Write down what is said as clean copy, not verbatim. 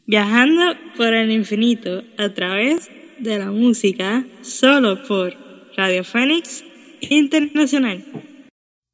Viajando por el infinito a través de la música, solo por Radio Fénix Internacional.